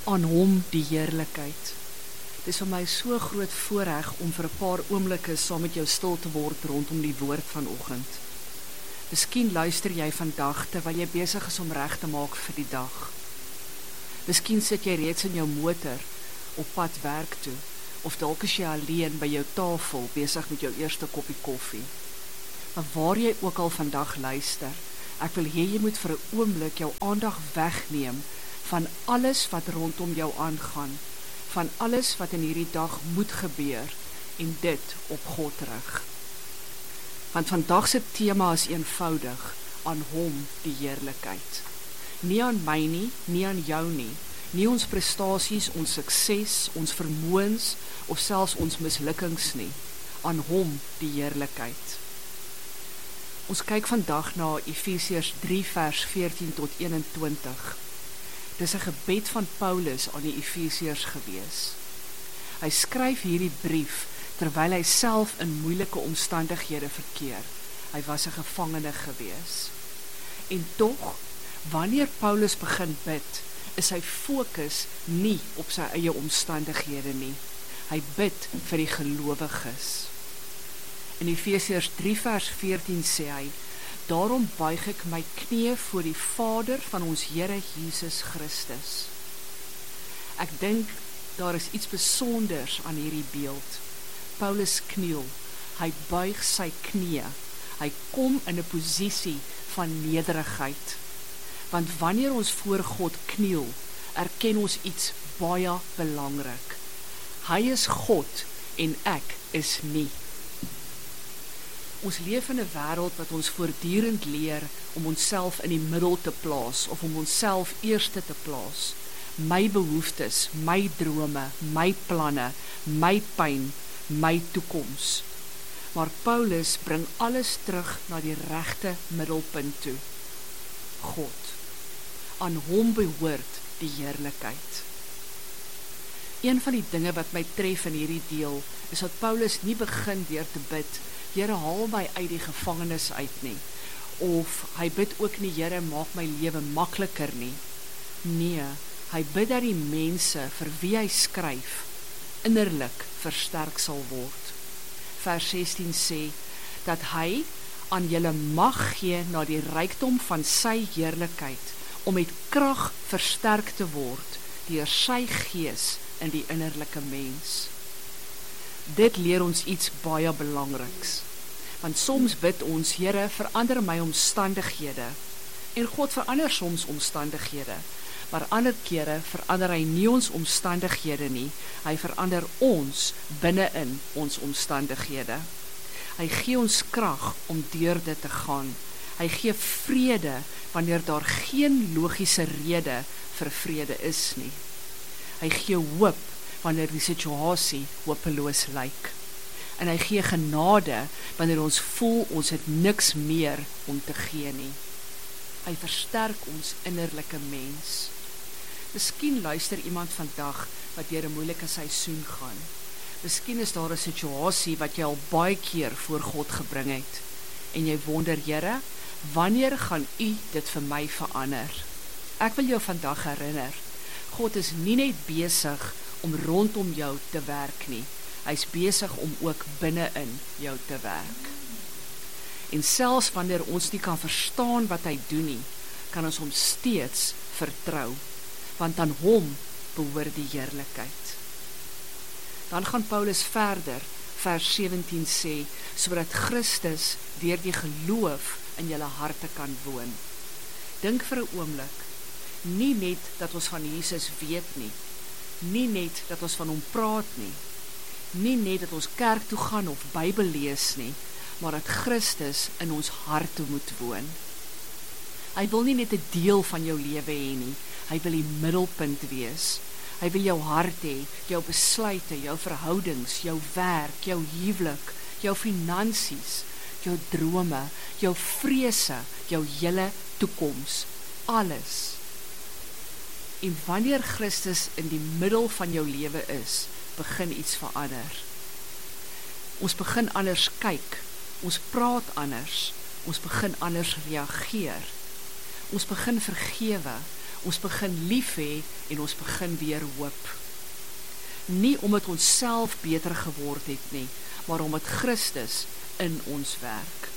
aan hom die heerlikheid. Dit is vir my so groot voorreg om vir 'n paar oomblikke saam met jou stil te word rondom die woord vanoggend. Miskien luister jy vandag terwyl jy besig is om reg te maak vir die dag. Miskien sit jy reeds in jou motor op pad werk toe, of dalk is jy alleen by jou tafel besig met jou eerste koppie koffie. Maar waar jy ook al vandag luister, ek wil hê jy moet vir 'n oomblik jou aandag wegneem van alles wat rondom jou aangaan, van alles wat in hierdie dag moet gebeur, en dit op God rig. Want vandag se tema is eenvoudig, aan hom die heerlikheid. Nie aan my nie, nie aan jou nie ons prestasies, ons sukses, ons vermoëns, of selfs ons mislukkings nie, aan hom die heerlikheid. Ons kyk vandag na Efesiërs 3 vers 14 tot 21. Dis 'n gebed van Paulus aan die Efesiërs gewees. Hy skryf hierdie brief terwyl hy self in moeilike omstandighede verkeer. Hy was 'n gevangene gewees. En tog, wanneer Paulus begin bid, is sy fokus nie op sy eie omstandighede nie. Hy bid vir die gelowiges. In Efesiërs 3 vers 14 sê hy, daarom buig ek my knieë voor die Vader van ons Here Jesus Christus. Ek dink daar is iets besonders aan hierdie beeld. Paulus kniel, hy buig sy knieë, hy kom in 'n posisie van nederigheid. Want wanneer ons voor God kniel, erken ons iets baie belangrik. Hy is God en ek is nie. Ons leef in 'n wêreld wat ons voortdurend leer om onsself in die middel te plaas of om onsself eerste te plaas. My behoeftes, my drome, my planne, my pyn, my toekoms. Maar Paulus bring alles terug na die regte middelpunt toe. God. Aan hom behoort die heerlikheid. Een van die dinge wat my tref in hierdie deel, is dat Paulus nie begin deur te bid, Here, haal my uit die gevangenis uit nie, of hy bid ook nie, Here, maak my lewe makliker nie. Nee, hy bid dat die mense vir wie hy skryf, innerlik versterk sal word. Vers 16 sê, dat hy aan julle mag gee na die rykdom van sy heerlikheid, om met krag versterk te word, deur sy gees in die innerlike mens. Dit leer ons iets baie belangriks, want soms bid ons, Here, verander my omstandighede, en God verander soms omstandighede, maar ander kere verander hy nie ons omstandighede nie, hy verander ons binne-in ons omstandighede. Hy gee ons krag om deur dit te gaan, hy gee vrede wanneer daar geen logiese rede vir vrede is nie. Hy gee hoop wanneer die situasie hopeloos lyk. En hy gee genade wanneer ons voel ons het niks meer om te gee nie. Hy versterk ons innerlike mens. Miskien luister iemand vandag wat deur 'n moeilike seisoen gaan. Miskien is daar 'n situasie wat jy al baie keer voor God gebring het. En jy wonder, Here, wanneer gaan U dit vir my verander? Ek wil jou vandag herinner, God is nie net besig om rondom jou te werk nie. Hy's besig om ook binne-in jou te werk. En selfs wanneer ons nie kan verstaan wat hy doen nie, kan ons hom steeds vertrou, want aan hom behoort die heerlikheid. Dan gaan Paulus verder, vers 17 sê, sodat Christus deur die geloof in julle harte kan woon. Dink vir 'n oomblik, nie net dat ons van Jesus weet nie, nie net dat ons van hom praat nie, nie net dat ons kerk toe gaan of Bybel lees nie, maar dat Christus in ons harte moet woon. Hy wil nie net 'n deel van jou lewe hê nie, hy wil die middelpunt wees. Hy wil jou hart hê, jou besluite, jou verhoudings, jou werk, jou huwelik, jou finansies, jou drome, jou vrese, jou hele toekoms, alles. En wanneer Christus in die middel van jou lewe is, begin iets verander. Ons begin anders kyk, ons praat anders, ons begin anders reageer, ons begin vergewe, Ons begin lief hê en ons begin weer hoop. Nie omdat ons self beter geword het nie, maar omdat Christus in ons werk.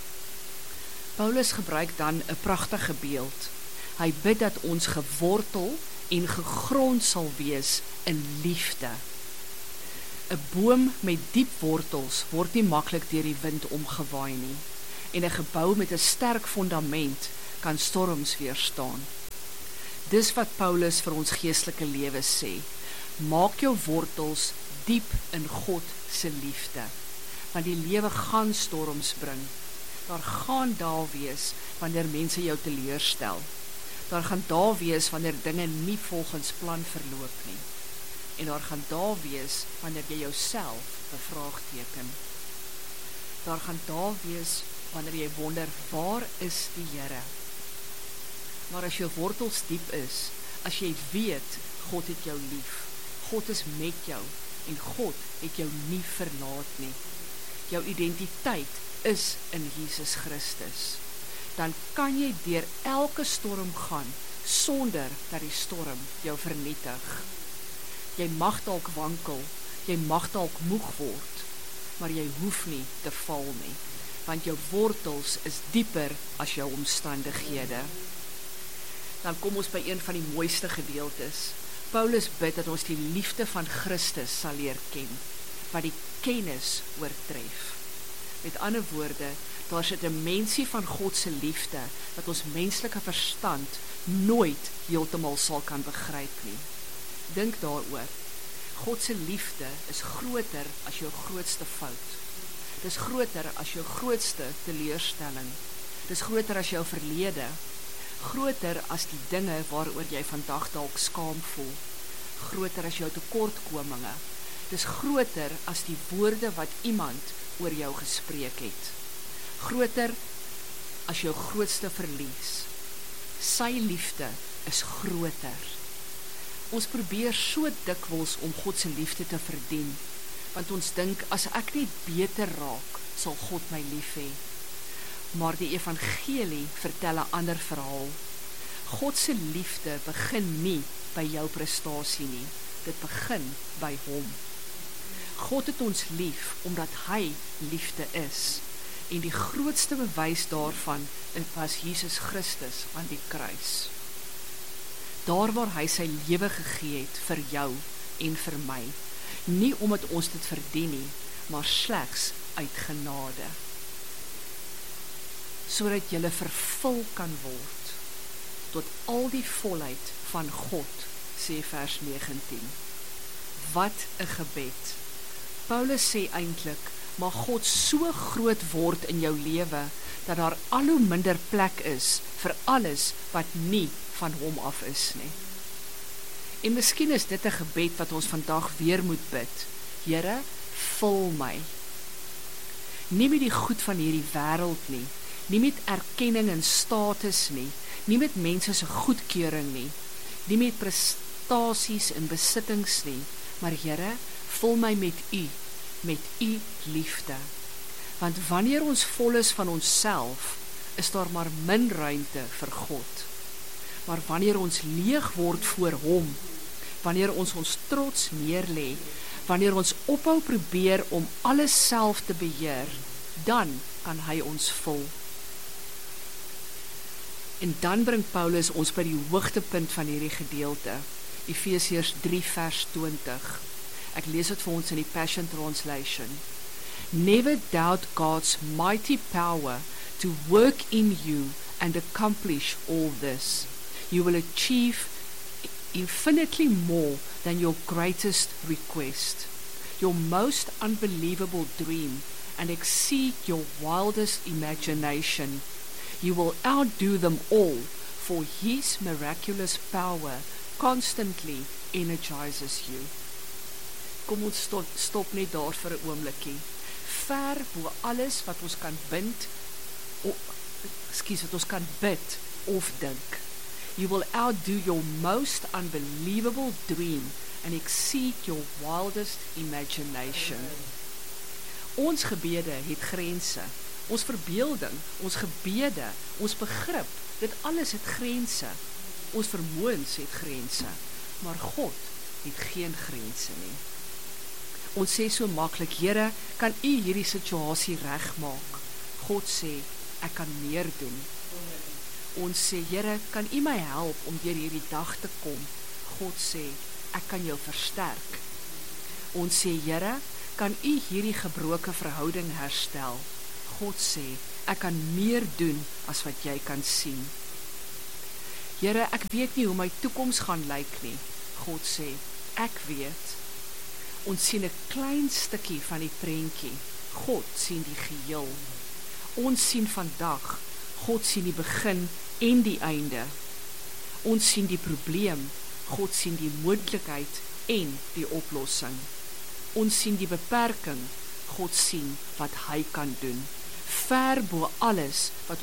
Paulus gebruik dan 'n pragtige beeld. Hy bid dat ons gewortel en gegrond sal wees in liefde. 'n Boom met diep wortels word nie maklik deur die wind omgewaai nie, en 'n gebou met 'n sterk fondament kan storms weerstaan. Dis wat Paulus vir ons geestelike lewe sê. Maak jou wortels diep in God se liefde, want die lewe gaan storms bring. Daar gaan dae wees wanneer mense jou teleurstel. Daar gaan dae wees wanneer dinge nie volgens plan verloop nie. En daar gaan dae wees wanneer jy jouself bevraagteken. Daar gaan dae wees wanneer jy wonder, waar is die Here? Maar as jou wortels diep is, as jy weet, God het jou lief, God is met jou, en God het jou nie verlaat nie. Jou identiteit is in Jesus Christus. Dan kan jy deur elke storm gaan, sonder dat die storm jou vernietig. Jy mag dalk wankel, jy mag dalk moeg word, maar jy hoef nie te val nie, want jou wortels is dieper as jou omstandighede. Dan kom ons by een van die mooiste gedeeltes. Paulus bid dat ons die liefde van Christus sal leer ken, wat die kennis oortref. Met ander woorde, daar sit 'n mensie van God se liefde, wat ons menslike verstand nooit heeltemal sal kan begryp nie. Dink daaroor. God se liefde is groter as jou grootste fout. Dis groter as jou grootste teleurstelling. Dis groter as jou verlede. Groter as die dinge waaroor jy vandag dalk skaam voel. Groter as jou tekortkominge. Dis groter as die woorde wat iemand oor jou gespreek het. Groter as jou grootste verlies. Sy liefde is groter. Ons probeer so dikwels om God se liefde te verdien, want ons dink, as ek net beter raak, sal God my lief hê. Maar die evangelie vertel 'n ander verhaal. God se liefde begin nie by jou prestasie nie, dit begin by hom. God het ons lief, omdat hy liefde is, en die grootste bewys daarvan was Jesus Christus aan die kruis. Daar waar hy sy lewe gegee het vir jou en vir my, nie omdat ons dit verdien nie, maar slegs uit genade, sodat jy vervul kan word tot al die volheid van God, sê vers 19. Wat 'n gebed. Paulus sê eintlik, mag God so groot word in jou lewe, dat daar al hoe minder plek is vir alles wat nie van hom af is nie. En miskien is dit 'n gebed wat ons vandag weer moet bid. Here, vul my. Nie met die goed van hierdie wêreld nie, nie met erkenning en status nie, nie met mense se goedkeuring nie, nie met prestasies en besittings nie, maar Here, vul my met u liefde. Want wanneer ons vol is van onsself, is daar maar min ruimte vir God. Maar wanneer ons leeg word voor hom, wanneer ons trots neerlê, wanneer ons ophou probeer om alles self te beheer, dan kan hy ons vul. En dan bring Paulus ons by die hoogtepunt van hierdie gedeelte, Efesiërs 3 vers 20. Ek lees dit vir ons in die Passion Translation. Never doubt God's mighty power to work in you and accomplish all this. You will achieve infinitely more than your greatest request, your most unbelievable dream, and exceed your wildest imagination. You will outdo them all, for His miraculous power constantly energizes you. Kom ons stop net daar vir 'n oombliekie. Ver bo alles wat ons kan bid of dink. You will outdo your most unbelievable dream and exceed your wildest imagination. Ons gebede het grense. Ons verbeelding, ons gebede, ons begrip, dit alles het grense. Ons vermoëns het grense, maar God het geen grense nie. Ons sê so maklik, Here, kan U hierdie situasie regmaak? God sê, ek kan meer doen. Ons sê, Here, kan U my help om deur hierdie dag te kom? God sê, ek kan jou versterk. Ons sê, Here, kan U hierdie gebroke verhouding herstel? God sê, ek kan meer doen as wat jy kan sien. Here, ek weet nie hoe my toekoms gaan lyk nie. God sê, ek weet. Ons sien 'n klein stukkie van die prentjie. God sien die geheel. Ons sien vandag. God sien die begin en die einde. Ons sien die probleem. God sien die moontlikheid en die oplossing. Ons sien die beperking. God sien wat hy kan doen. Ver bo alles wat